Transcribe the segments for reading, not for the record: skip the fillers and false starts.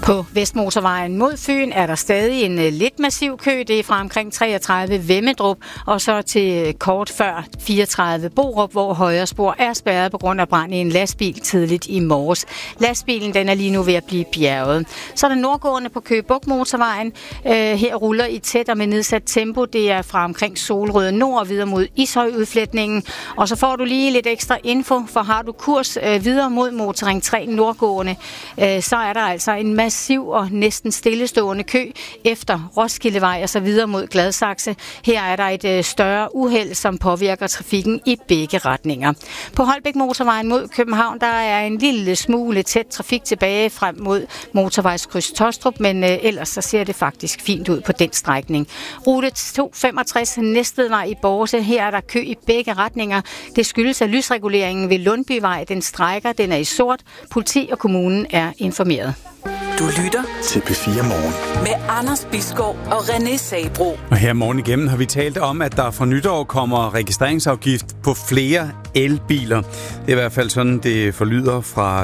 På Vestmotorvejen mod Fyn er der stadig en lidt massiv kø. Det er fra omkring 33 Vemmedrup og så til kort før 34 Borup, hvor højre spor er spærret på grund af brand i en lastbil tidligt i morges. Lastbilen den er lige nu ved at blive bjerget. Så er der nordgående på Køge Bugt Motorvejen. Her ruller I tæt og med nedsat tempo. Det er fra omkring Solrød Nord og videre mod Ishøj-udfletningen. Og så får du lige lidt ekstra info, for har du kurs videre mod Motorring 3 nordgående, så er der altså en massiv og næsten stillestående kø efter Roskildevej og så videre mod Gladsaxe. Her er der et større uheld, som påvirker trafikken i begge retninger. På Holbæk Motorvejen mod København, der er en lille smule tæt trafik tilbage frem mod motorvejskryds Tostrup, men ellers så ser det faktisk fint ud på den strækning. Rute 265 Næstvedvej i Borse, her er der kø i begge retninger. Det skyldes, at lysreguleringen ved Lundbyvej, den strækker, den er i sort. Politi og kommunen er informeret. Du lytter til P4 Morgen med Anders Bisgaard og René Sabro. Og her morgen igennem har vi talt om, at der fra nytår kommer registreringsafgift på flere elbiler. Det er i hvert fald sådan, det forlyder fra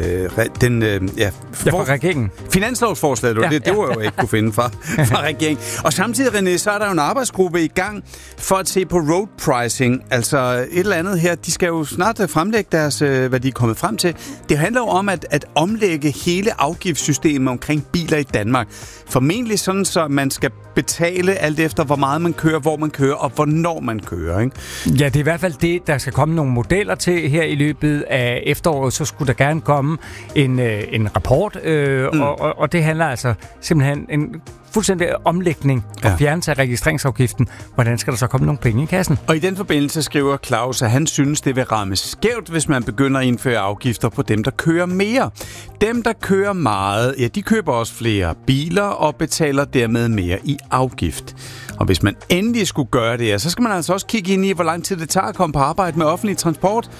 fra regeringen. Finanslovsforslaget, det var jo ikke kunne finde fra regeringen. Og samtidig, René, så er der jo en arbejdsgruppe i gang for at se på road pricing. Altså et eller andet her. De skal jo snart fremlægge deres, hvad de er kommet frem til. Det handler jo om at omlægge hele afgiftssystemet omkring biler i Danmark. Formentlig sådan, så man skal betale alt efter, hvor meget man kører, hvor man kører og hvornår man kører, ikke? Ja, det er i hvert fald det, der skal komme nogle modeller til her i løbet af efteråret. Så skulle der gerne komme en rapport, og det handler altså simpelthen en fuldstændig omlægning og fjernelse af registreringsafgiften. Hvordan skal der så komme nogle penge i kassen? Og i den forbindelse skriver Claus, at han synes, det vil ramme skævt, hvis man begynder at indføre afgifter på dem, der kører mere. Dem, der kører meget, ja, de køber også flere biler og betaler dermed mere i afgift. Og hvis man endelig skulle gøre det, så skal man altså også kigge ind i, hvor lang tid det tager at komme på arbejde med offentlig transport.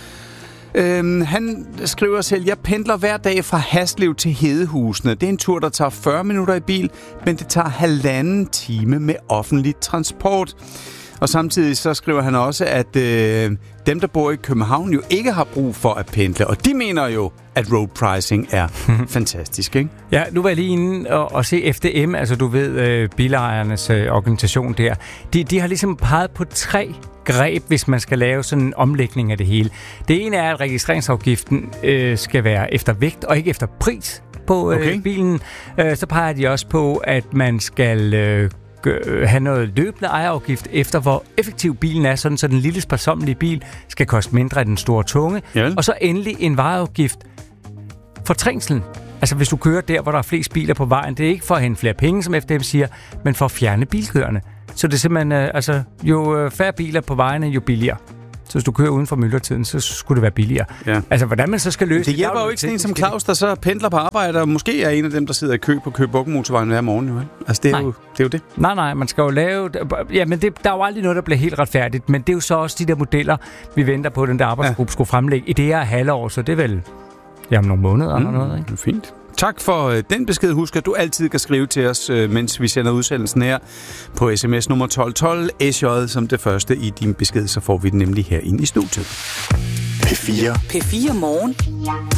Han skriver selv, jeg pendler hver dag fra Haslev til Hedehusene. Det er en tur, der tager 40 minutter i bil, men det tager 1,5 time med offentlig transport. Og samtidig så skriver han også, at dem, der bor i København, jo ikke har brug for at pendle. Og de mener jo, at road pricing er fantastisk, ikke? Ja, nu var jeg lige inde og se FDM, altså du ved, bilejernes organisation der. De har ligesom peget på 3 greb, hvis man skal lave sådan en omlægning af det hele. Det ene er, at registreringsafgiften skal være efter vægt og ikke efter pris på bilen. Så peger de også på, at man skal have noget løbende ejerafgift efter, hvor effektiv bilen er, sådan så den lille sparsommelige bil skal koste mindre end den store tunge. Ja. Og så endelig en vejafgift for trængslen. Altså hvis du kører der, hvor der er flest biler på vejen, det er ikke for at hente flere penge, som FDM siger, men for at fjerne bilkøerne. Så det er simpelthen, jo færre biler på vejene, jo billigere. Så hvis du kører uden for myldretiden, så skulle det være billigere. Ja. Altså, hvordan man så skal løse det... Det hjælper jo ikke sådan en som Claus, der så pendler på arbejde, og måske er en af dem, der sidder i kø på Køge Bugt Motorvejen hver morgen. Jo. Altså, det er jo det. Nej, man skal jo lave... Ja, men der er jo aldrig noget, der bliver helt retfærdigt, men det er jo så også de der modeller, vi venter på, den der arbejdsgruppe skulle fremlægge i det her halvår, så det er vel om nogle måneder eller noget, ikke? Fint. Tak for den besked. Husk, at du altid kan skrive til os, mens vi sender udsendelsen her på sms nummer 1212, SJ som det første i din besked, så får vi den nemlig her ind i studiet. P4 Morgen.